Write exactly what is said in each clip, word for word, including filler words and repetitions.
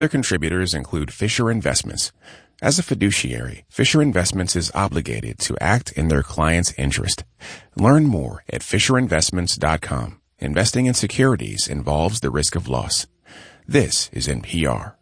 Other contributors include Fisher Investments. As a fiduciary, Fisher Investments is obligated to act in their client's interest. Learn more at fisher investments dot com. Investing in securities involves the risk of loss. This is N P R.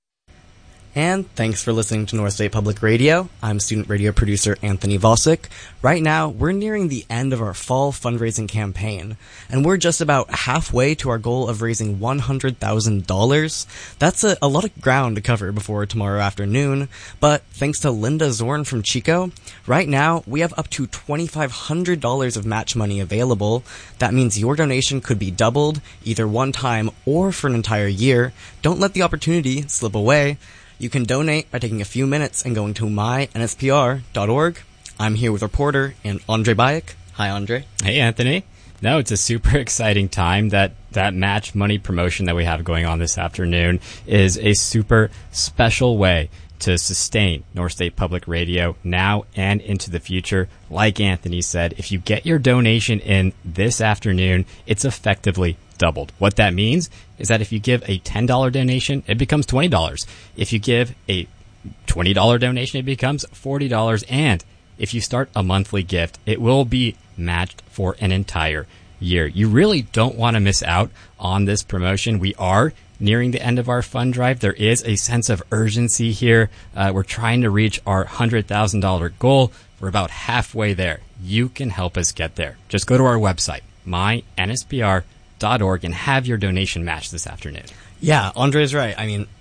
And thanks for listening to North State Public Radio. I'm student radio producer Anthony Vosick. Right now, we're nearing the end of our fall fundraising campaign, and we're just about halfway to our goal of raising one hundred thousand dollars. That's a, a lot of ground to cover before tomorrow afternoon, but thanks to Linda Zorn from Chico, right now we have up to twenty-five hundred dollars of match money available. That means your donation could be doubled, either one time or for an entire year. Don't let the opportunity slip away. You can donate by taking a few minutes and going to my N S P R dot org. I'm here with reporter and Andre Bayek. Hi, Andre. Hey, Anthony. No, it's a super exciting time. That that match money promotion that we have going on this afternoon is a super special way to sustain North State Public Radio now and into the future. Like Anthony said, if you get your donation in this afternoon, it's effectively doubled. What that means is that if you give a ten dollars donation, it becomes twenty dollars. If you give a twenty dollars donation, it becomes forty dollars. And if you start a monthly gift, it will be matched for an entire year. You really don't want to miss out on this promotion. We are nearing the end of our fund drive. There is a sense of urgency here. Uh, we're trying to reach our one hundred thousand dollars goal. We're about halfway there. You can help us get there. Just go to our website, my N S P R dot org, and have your donation match this afternoon. Yeah, Andre's right. I mean,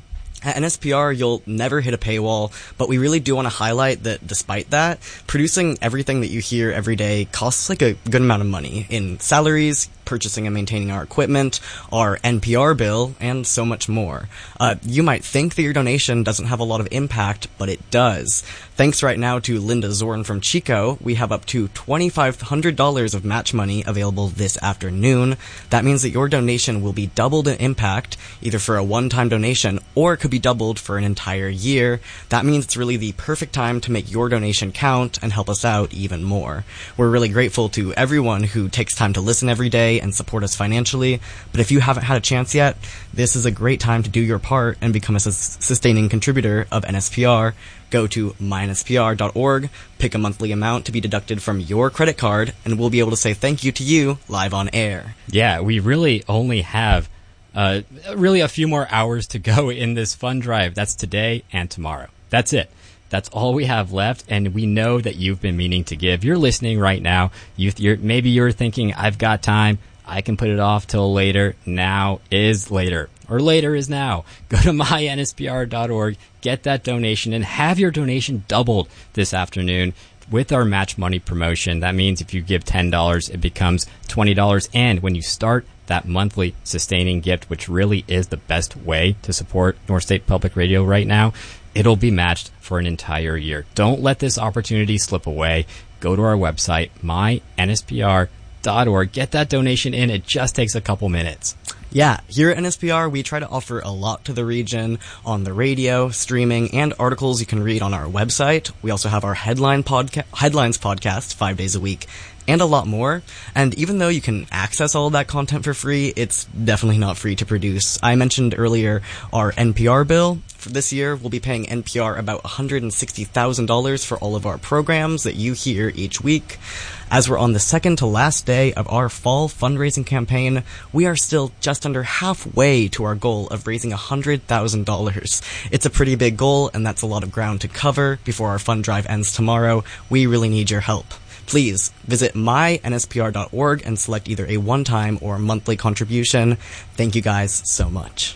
at N S P R, you'll never hit a paywall, but we really do want to highlight that despite that, producing everything that you hear every day costs like a good amount of money in salaries, purchasing and maintaining our equipment, our N P R bill, and so much more. Uh, you might think that your donation doesn't have a lot of impact, but it does. Thanks right now to Linda Zorn from Chico, we have up to twenty-five hundred dollars of match money available this afternoon. That means that your donation will be doubled in impact, either for a one-time donation or it could be doubled for an entire year. That means it's really the perfect time to make your donation count and help us out even more. We're really grateful to everyone who takes time to listen every day and support us financially, but if you haven't had a chance yet, this is a great time to do your part and become a sus- sustaining contributor of N S P R. Go to my N S P R dot org, pick a monthly amount to be deducted from your credit card, and we'll be able to say thank you to you live on air. Yeah, we really only have uh, really a few more hours to go in this fund drive. That's today and tomorrow. That's it. That's all we have left, and we know that you've been meaning to give. You're listening right now. You, you're, maybe you're thinking, I've got time. I can put it off till later. Now is later, or later is now. Go to my N S P R dot org, get that donation, and have your donation doubled this afternoon with our match money promotion. That means if you give ten dollars, it becomes twenty dollars. And when you start that monthly sustaining gift, which really is the best way to support North State Public Radio right now, it'll be matched for an entire year. Don't let this opportunity slip away. Go to our website, my N S P R dot org. Get that donation in. It just takes a couple minutes. Yeah, here at N S P R, we try to offer a lot to the region on the radio, streaming, and articles you can read on our website. We also have our headline podca- Headlines podcast five days a week, and a lot more. And even though you can access all of that content for free, it's definitely not free to produce. I mentioned earlier our N P R bill. For this year, we'll be paying N P R about one hundred sixty thousand dollars for all of our programs that you hear each week. As we're on the second to last day of our fall fundraising campaign, we are still just under halfway to our goal of raising one hundred thousand dollars. It's a pretty big goal, and that's a lot of ground to cover before our fund drive ends tomorrow. We really need your help. Please visit my N S P R dot org and select either a one-time or monthly contribution. Thank you guys so much.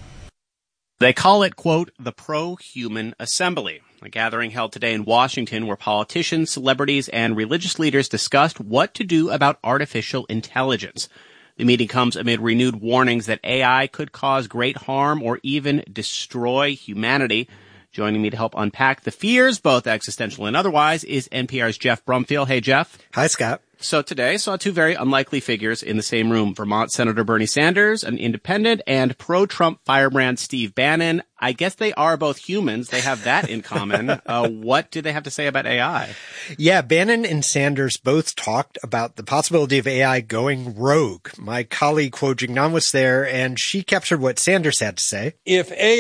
They call it, quote, the Pro-Human Assembly, a gathering held today in Washington where politicians, celebrities, and religious leaders discussed what to do about artificial intelligence. The meeting comes amid renewed warnings that A I could cause great harm or even destroy humanity. Joining me to help unpack the fears, both existential and otherwise, is N P R's Jeff Brumfield. Hey, Jeff. Hi, Scott. So today saw two very unlikely figures in the same room. Vermont Senator Bernie Sanders, an independent, and pro-Trump firebrand Steve Bannon. I guess they are both humans. They have that in common. Uh, what do they have to say about A I? Yeah, Bannon and Sanders both talked about the possibility of A I going rogue. My colleague, Kuo Jingnan, was there, and she captured what Sanders had to say. If A